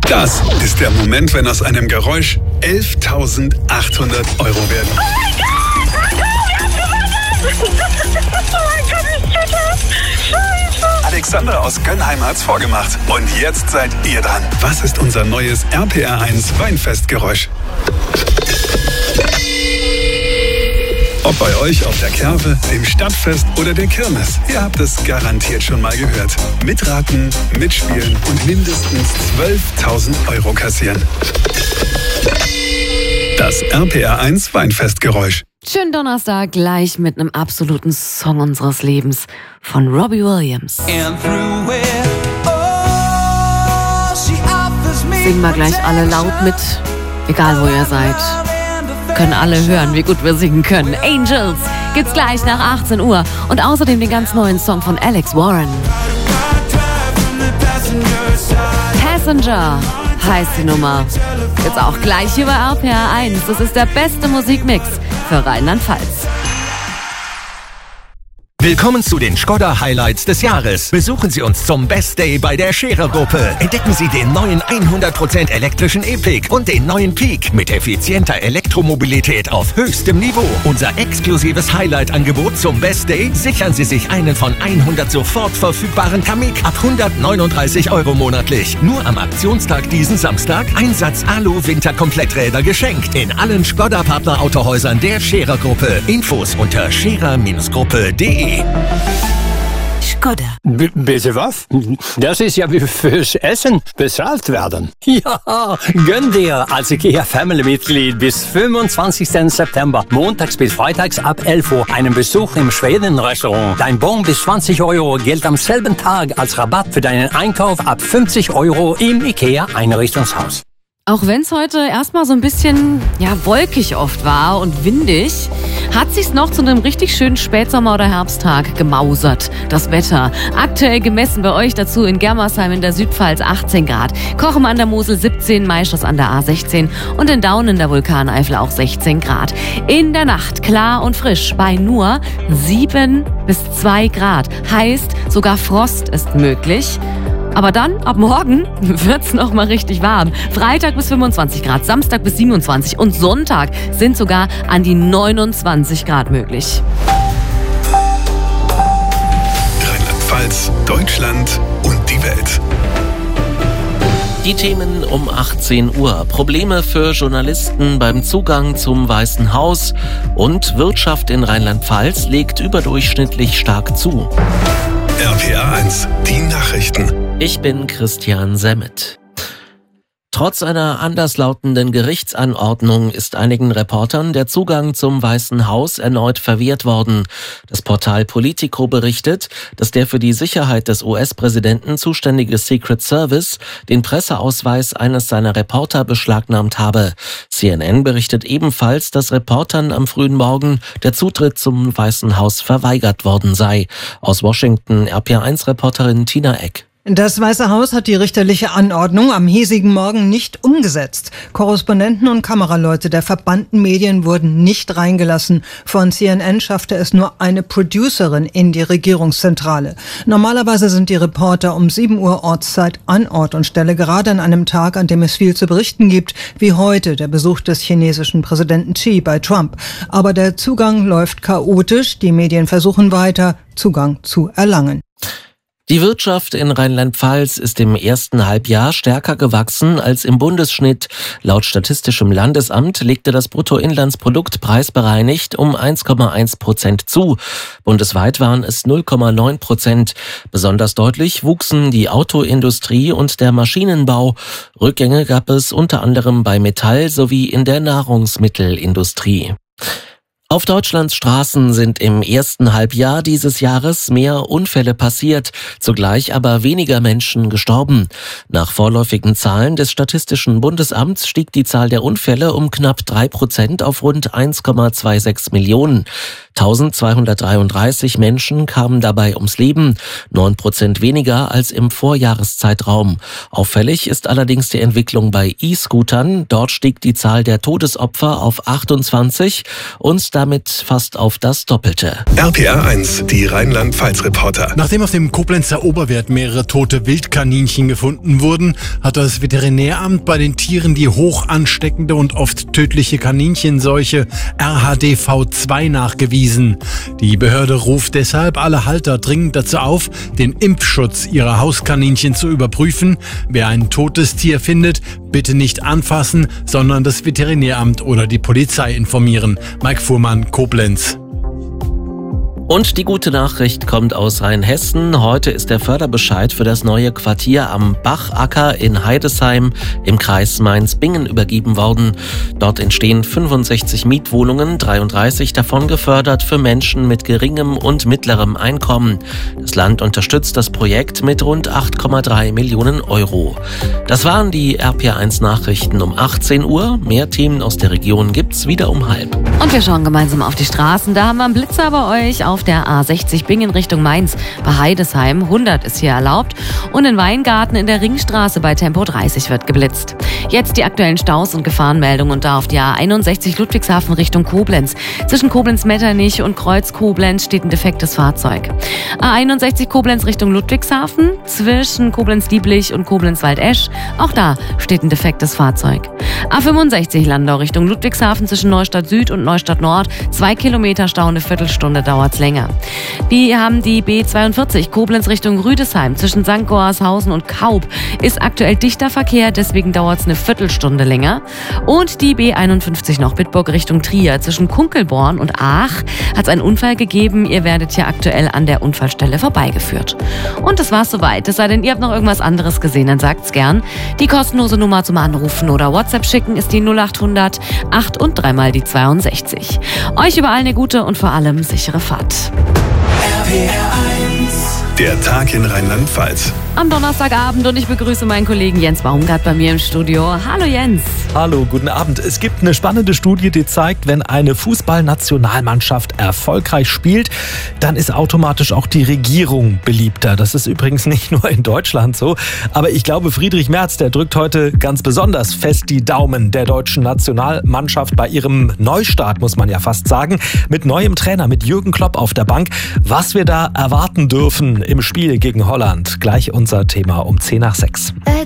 Das ist der Moment, wenn aus einem Geräusch 11.800 Euro werden. Oh mein Gott! Wir haben gewonnen! Oh mein Gott, ich tue das! Scheiße! Alexandra aus Gönnheim hat's vorgemacht. Und jetzt seid ihr dran. Was ist unser neues RPR1 Weinfestgeräusch? Ob bei euch auf der Kerwe, dem Stadtfest oder der Kirmes. Ihr habt es garantiert schon mal gehört. Mitraten, mitspielen und mindestens 12.000 Euro kassieren. Das RPR1 Weinfestgeräusch. Schönen Donnerstag, gleich mit einem absoluten Song unseres Lebens von Robbie Williams. Singen wir gleich alle laut mit, egal wo ihr seid. Können alle hören, wie gut wir singen können. Angels gibt's gleich nach 18 Uhr. Und außerdem den ganz neuen Song von Alex Warren. Passenger heißt die Nummer. Jetzt auch gleich hier bei RPR1. Das ist der beste Musikmix für Rheinland-Pfalz. Willkommen zu den Škoda Highlights des Jahres. Besuchen Sie uns zum Best Day bei der Scherer Gruppe. Entdecken Sie den neuen 100% elektrischen E-Pick und den neuen Peak mit effizienter Elektromobilität auf höchstem Niveau. Unser exklusives Highlight-Angebot zum Best Day: sichern Sie sich einen von 100 sofort verfügbaren Kamiq ab 139 Euro monatlich. Nur am Aktionstag diesen Samstag Einsatz Alu-Winter-Kompletträder geschenkt. In allen Škoda-Partner-Autohäusern der Scherer Gruppe. Infos unter scherer-gruppe.de. Škoda. Bitte was? Das ist ja wie fürs Essen bezahlt werden. Ja, gönn dir als IKEA Family-Mitglied bis 25. September, montags bis freitags ab 11 Uhr, einen Besuch im Schweden-Restaurant. Dein Bon bis 20 Euro gilt am selben Tag als Rabatt für deinen Einkauf ab 50 Euro im IKEA Einrichtungshaus. Auch wenn es heute erstmal so ein bisschen wolkig oft war und windig, hat sich's noch zu einem richtig schönen Spätsommer- oder Herbsttag gemausert. Das Wetter. Aktuell gemessen bei euch dazu in Germersheim in der Südpfalz 18 Grad, Kochem an der Mosel 17, Maischers an der A16 und in Daun in der Vulkaneifel auch 16 Grad. In der Nacht klar und frisch bei nur 7 bis 2 Grad. Heißt, sogar Frost ist möglich. Aber dann, ab morgen, wird's noch mal richtig warm. Freitag bis 25 Grad, Samstag bis 27 und Sonntag sind sogar an die 29 Grad möglich. Rheinland-Pfalz, Deutschland und die Welt. Die Themen um 18 Uhr. Probleme für Journalisten beim Zugang zum Weißen Haus und Wirtschaft in Rheinland-Pfalz legt überdurchschnittlich stark zu. RPR1, die Nachrichten. Ich bin Christian Semmet. Trotz einer anderslautenden Gerichtsanordnung ist einigen Reportern der Zugang zum Weißen Haus erneut verwehrt worden. Das Portal Politico berichtet, dass der für die Sicherheit des US-Präsidenten zuständige Secret Service den Presseausweis eines seiner Reporter beschlagnahmt habe. CNN berichtet ebenfalls, dass Reportern am frühen Morgen der Zutritt zum Weißen Haus verweigert worden sei. Aus Washington RPR1-Reporterin Tina Eck. Das Weiße Haus hat die richterliche Anordnung am hiesigen Morgen nicht umgesetzt. Korrespondenten und Kameraleute der verbannten Medien wurden nicht reingelassen. Von CNN schaffte es nur eine Producerin in die Regierungszentrale. Normalerweise sind die Reporter um 7 Uhr Ortszeit an Ort und Stelle, gerade an einem Tag, an dem es viel zu berichten gibt, wie heute der Besuch des chinesischen Präsidenten Xi bei Trump. Aber der Zugang läuft chaotisch. Die Medien versuchen weiter, Zugang zu erlangen. Die Wirtschaft in Rheinland-Pfalz ist im ersten Halbjahr stärker gewachsen als im Bundesschnitt. Laut Statistischem Landesamt legte das Bruttoinlandsprodukt preisbereinigt um 1,1% zu. Bundesweit waren es 0,9%. Besonders deutlich wuchsen die Autoindustrie und der Maschinenbau. Rückgänge gab es unter anderem bei Metall sowie in der Nahrungsmittelindustrie. Auf Deutschlands Straßen sind im ersten Halbjahr dieses Jahres mehr Unfälle passiert, zugleich aber weniger Menschen gestorben. Nach vorläufigen Zahlen des Statistischen Bundesamts stieg die Zahl der Unfälle um knapp 3% auf rund 1,26 Millionen. 1233 Menschen kamen dabei ums Leben, 9% weniger als im Vorjahreszeitraum. Auffällig ist allerdings die Entwicklung bei E-Scootern. Dort stieg die Zahl der Todesopfer auf 28 und damit fast auf das Doppelte. RPR 1, die Rheinland-Pfalz-Reporter. Nachdem auf dem Koblenzer Oberwert mehrere tote Wildkaninchen gefunden wurden, hat das Veterinäramt bei den Tieren die hoch ansteckende und oft tödliche Kaninchenseuche RHDV2 nachgewiesen. Die Behörde ruft deshalb alle Halter dringend dazu auf, den Impfschutz ihrer Hauskaninchen zu überprüfen. Wer ein totes Tier findet, bitte nicht anfassen, sondern das Veterinäramt oder die Polizei informieren. Mike Fuhrmann, Koblenz. Und die gute Nachricht kommt aus Rheinhessen. Heute ist der Förderbescheid für das neue Quartier am Bachacker in Heidesheim im Kreis Mainz-Bingen übergeben worden. Dort entstehen 65 Mietwohnungen, 33 davon gefördert für Menschen mit geringem und mittlerem Einkommen. Das Land unterstützt das Projekt mit rund 8,3 Millionen Euro. Das waren die RPR1 Nachrichten um 18 Uhr. Mehr Themen aus der Region gibt's wieder um 12:30. Und wir schauen gemeinsam auf die Straßen. Da haben wir einen Blitzer bei euch auf der A60 Bingen Richtung Mainz. Bei Heidesheim 100 ist hier erlaubt. Und in Weingarten in der Ringstraße bei Tempo 30 wird geblitzt. Jetzt die aktuellen Staus und Gefahrenmeldungen. Und da auf die A61 Ludwigshafen Richtung Koblenz. Zwischen Koblenz-Metternich und Kreuz-Koblenz steht ein defektes Fahrzeug. A61 Koblenz Richtung Ludwigshafen. Zwischen Koblenz-Dieblich und Koblenz-Waldesch. Auch da steht ein defektes Fahrzeug. A65 Landau Richtung Ludwigshafen zwischen Neustadt Süd und Neustadt Nord. 2 Kilometer Stau, eine Viertelstunde dauert's länger. Die haben die B42 Koblenz Richtung Rüdesheim zwischen St. Goarshausen und Kaub. Ist aktuell dichter Verkehr, deswegen dauert's eine Viertelstunde länger. Und die B51 noch Bitburg Richtung Trier zwischen Kunkelborn und Aach hat's einen Unfall gegeben. Ihr werdet hier aktuell an der Unfallstelle vorbeigeführt. Und das war's soweit. Es sei denn, ihr habt noch irgendwas anderes gesehen, dann sagt's gern. Die kostenlose Nummer zum Anrufen oder WhatsApp schicken ist die 0800 8 und 3 mal die 62. Euch überall eine gute und vor allem sichere Fahrt. Der Tag in Rheinland-Pfalz. Am Donnerstagabend und ich begrüße meinen Kollegen Jens Baumgart bei mir im Studio. Hallo Jens. Hallo, guten Abend. Es gibt eine spannende Studie, die zeigt, wenn eine Fußballnationalmannschaft erfolgreich spielt, dann ist automatisch auch die Regierung beliebter. Das ist übrigens nicht nur in Deutschland so. Aber ich glaube, Friedrich Merz, der drückt heute ganz besonders fest die Daumen der deutschen Nationalmannschaft bei ihrem Neustart, muss man ja fast sagen. Mit neuem Trainer, mit Jürgen Klopp auf der Bank. Was wir da erwarten dürfen im Spiel gegen Holland. Gleich unser Thema um 5:50.